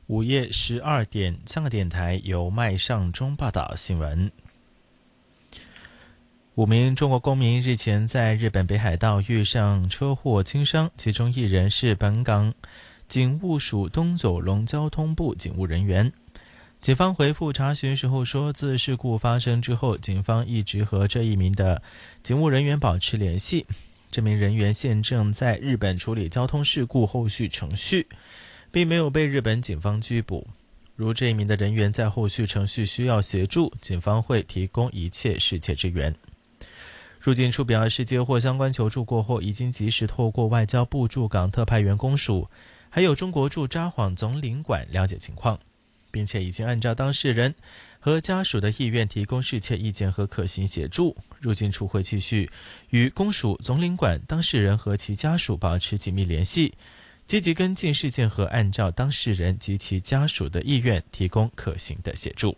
午夜12点，香港电台由麦尚中报道新闻。5名中国公民日前在日本北海道遇上车祸轻伤，其中1人是本港警务署东九龙交通部警务人员。警方回复查询时候说，自事故发生之后，警方一直和这一名的警务人员保持联系。这名人员现正在日本处理交通事故后续程序，并没有被日本警方拘捕。如这一名的人员在后续程序需要协助，警方会提供一切适切支援。入境处表示，接获相关求助过后，已经及时透过外交部驻港特派员公署，还有中国驻札幌总领馆了解情况，并且已经按照当事人和家属的意愿提供适切意见和可行协助。入境处会继续与公署、总领馆、当事人和其家属保持紧密联系，积极跟进事件和按照当事人及其家属的意愿提供可行的协助。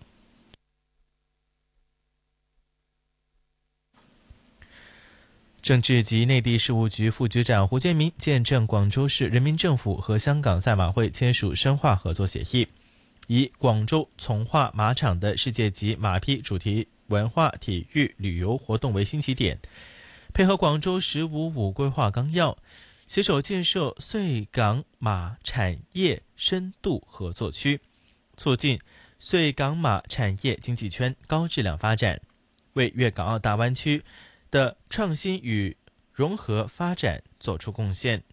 政治及内地事务局副局长胡建明见证广州市人民政府和香港赛马会签署深化合作协议，以广州从化马场的世界级马匹主题文化体育旅游活动为新起点，配合广州“15+5”规划纲要，携手建设穗港马产业深度合作区，促进穗港马产业经济圈高质量发展，为粤港澳大湾区的创新与融合发展作出贡献。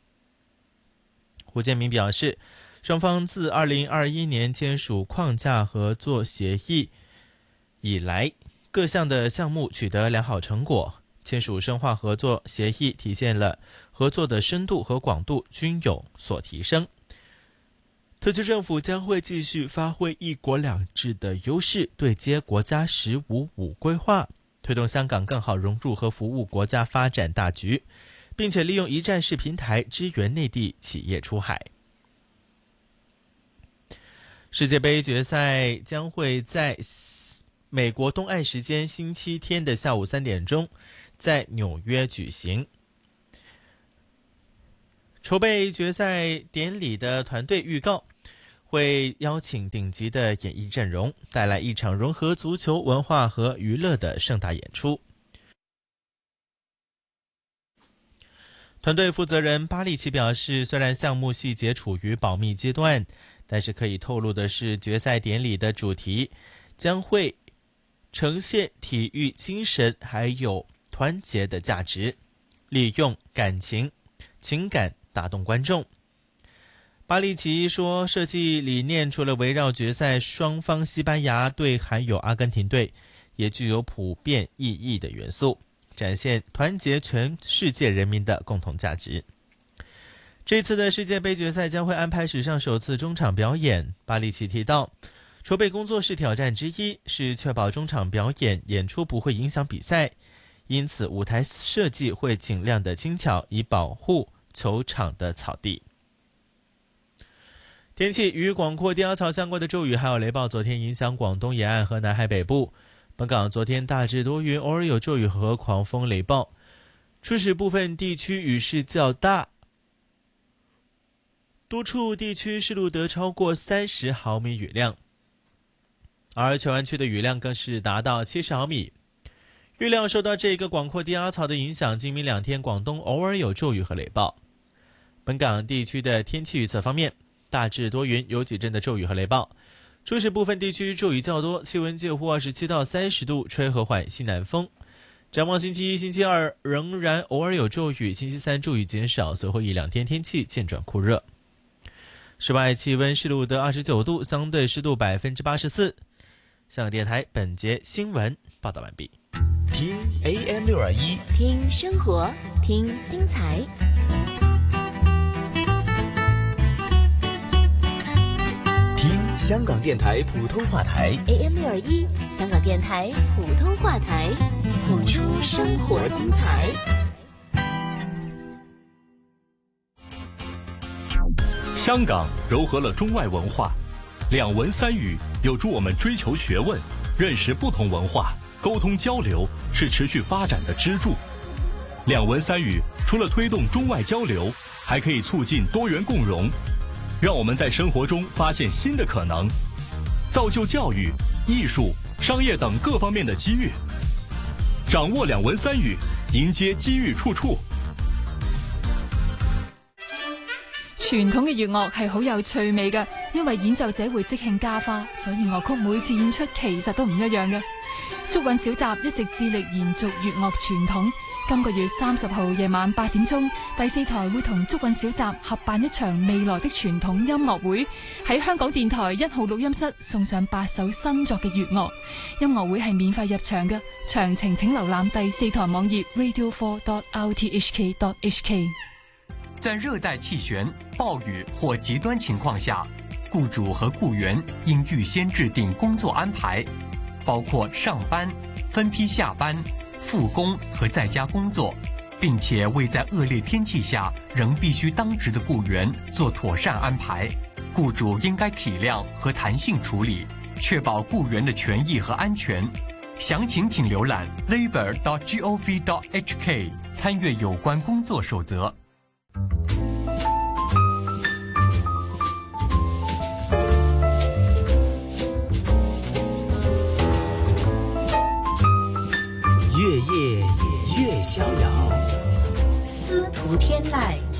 胡建明表示，双方自2021年签署框架合作协议以来，各项的项目取得良好成果，签署深化合作协议体现了合作的深度和广度均有所提升。特区政府将会继续发挥一国两制的优势，对接国家“15+5”规划，推动香港更好融入和服务国家发展大局，并且利用一站式平台支援内地企业出海。世界杯决赛将会在美国东岸时间星期天的下午3点钟在纽约举行。筹备决赛典礼的团队预告，会邀请顶级的演艺阵容，带来一场融合足球文化和娱乐的盛大演出。团队负责人巴利奇表示，虽然项目细节处于保密阶段，但是可以透露的是，决赛典礼的主题将会呈现体育精神还有团结的价值，利用感情、情感打动观众。巴利奇说，设计理念除了围绕决赛双方西班牙队还有阿根廷队，也具有普遍意义的元素，展现团结全世界人民的共同价值。这次的世界杯决赛将会安排史上首次中场表演。巴利奇提到，筹备工作室挑战之一是确保中场表演演出不会影响比赛，因此舞台设计会尽量的精巧，以保护球场的草地。天气，与广阔低压槽相关的骤雨还有雷暴昨天影响广东沿岸和南海北部。本港昨天大致多云，偶尔有骤雨和狂风雷暴，初时部分地区雨势较大，多处地区是录得超过30毫米雨量，而荃湾区的雨量更是达到70毫米。预料受到这个广阔低压槽的影响，今明2天广东偶尔有骤雨和雷暴。本港地区的天气预测方面，大致多云，有几阵的骤雨和雷暴，初时部分地区骤雨较多，气温介乎27到30度，吹和缓西南风。展望星期一、星期二仍然偶尔有骤雨，星期三骤雨减少，随后1-2天天气渐转酷热。室外气温是录得29度，相对湿度84%。香港电台本节新闻报道完毕。 听 AM621， 听生活，听精彩。 听香港电台普通话台 AM621，香港电台普通话台，谱出生活精彩。 香港糅合了中外文化，两文三语有助我们追求学问，认识不同文化，沟通交流是持续发展的支柱。两文三语除了推动中外交流，还可以促进多元共融。 让我们在生活中发现新的可能，造就教育、艺术、商业等各方面的机遇。掌握2文3语，迎接机遇处处。 傳統嘅粵樂係好有趣味嘅，因為演奏者會即興加花，所以樂曲每次演出其實都唔一樣嘅。竹韻小集一直致力延續粵樂傳統。今個月30號夜晚8點鐘，第4台會同竹韻小集合辦一場未來的傳統音樂會，喺香港電台1號錄音室送上8首新作嘅粵樂。音樂會係免費入場嘅，詳情請瀏覽第4台網頁 radio4.rthk.hk。 在熱帶氣旋、暴雨或極端情況下，雇主和雇員應預先制定工作安排，包括上班、分批下班、復工和在家工作，並且為在惡劣天氣下仍必須當值的雇員做妥善安排。雇主應該體諒和彈性處理，確保雇員的權益和安全。詳情請瀏覽 labor.gov.hk， 參閱有關工作守則。 越夜越逍遥， 司徒天籁。